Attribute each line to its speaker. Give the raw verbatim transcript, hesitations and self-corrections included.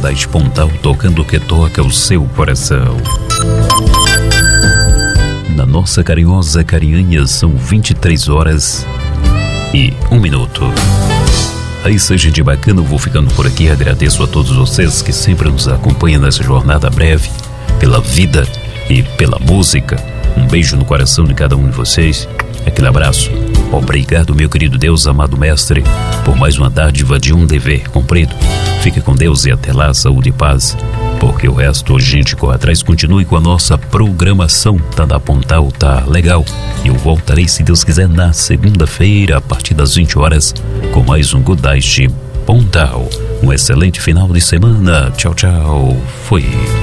Speaker 1: Goodnight Pontal, tocando o que toca o seu coração. Na nossa carinhosa Carinhanha são vinte e três horas e um minuto. Aí seja de bacana, eu vou ficando por aqui. Agradeço a todos vocês que sempre nos acompanham nessa jornada breve pela vida e pela música. Um beijo no coração de cada um de vocês. Aquele abraço. Obrigado, meu querido Deus, amado mestre, por mais uma dádiva de um dever cumprido. Fique com Deus e até lá, saúde e paz, porque o resto a gente corre atrás. Continue com a nossa programação. Tá da Pontal, tá legal. E eu voltarei, se Deus quiser, na segunda-feira, a partir das vinte horas, com mais um Goodnight Pontal. Um excelente final de semana. Tchau, tchau. Fui.